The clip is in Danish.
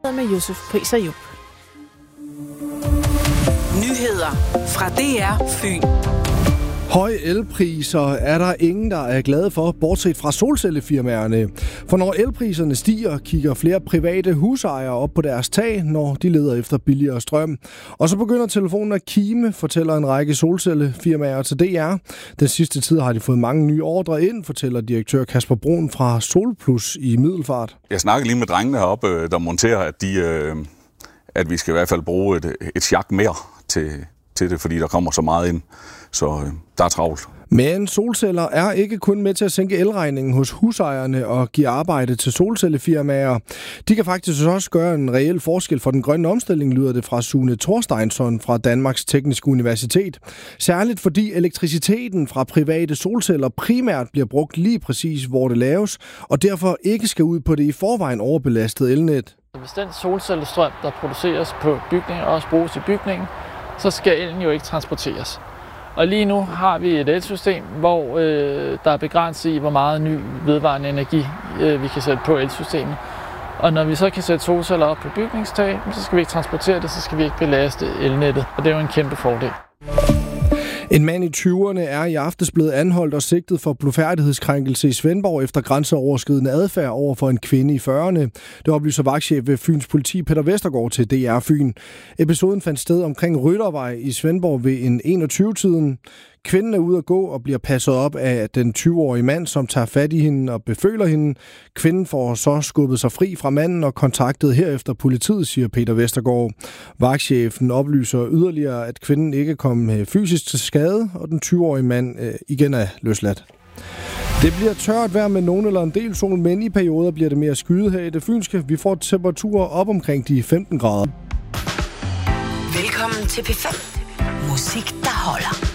Nyheder med Yusuf Pris Ayub. Nyheder fra DR Fyn. Høje elpriser er der ingen, der er glade for, bortset fra solcellefirmaerne. For når elpriserne stiger, kigger flere private husejere op på deres tag, når de leder efter billigere strøm. Og så begynder telefonen at kime, fortæller en række solcellefirmaer til DR. Den sidste tid har de fået mange nye ordre ind, fortæller direktør Kasper Brun fra Solplus i Middelfart. Jeg snakker lige med drengene heroppe, der monterer, at vi skal i hvert fald bruge et sjak mere til det, fordi der kommer så meget ind. Så der er travlt. Men solceller er ikke kun med til at sænke elregningen hos husejerne og give arbejde til solcellefirmaer. De kan faktisk også gøre en reel forskel for den grønne omstilling, lyder det fra Sune Thorsteinsson fra Danmarks Tekniske Universitet. Særligt fordi elektriciteten fra private solceller primært bliver brugt lige præcis, hvor det laves, og derfor ikke skal ud på det i forvejen overbelastede elnet. Hvis den solcellestrøm, der produceres på bygningen, også bruges i bygningen, så skal elen jo ikke transporteres. Og lige nu har vi et elsystem, hvor der er begrænset i, hvor meget ny vedvarende energi vi kan sætte på elsystemet. Og når vi så kan sætte solceller op på bygningstag, så skal vi ikke transportere det, så skal vi ikke belaste elnettet. Og det er jo en kæmpe fordel. En mand i 20'erne er i aftes blevet anholdt og sigtet for blufærdighedskrænkelse i Svendborg efter grænseoverskridende adfærd over for en kvinde i 40'erne. Det oplyser vagtchef ved Fyns Politi Peter Vestergaard til DR Fyn. Episoden fandt sted omkring Ryttervej i Svendborg ved en 21-tiden. Kvinden er ude at gå og bliver passet op af den 20-årige mand, som tager fat i hende og beføler hende. Kvinden får så skubbet sig fri fra manden og kontaktet herefter politiet, siger Peter Vestergaard. Vagtchefen oplyser yderligere, at kvinden ikke kom fysisk til skade, og den 20-årige mand igen er løsladt. Det bliver tørt vejr med nogen eller en del sol, men i perioder bliver det mere skyet her i det fynske. Vi får temperaturer op omkring de 15 grader. Velkommen til P5. Musik, der holder.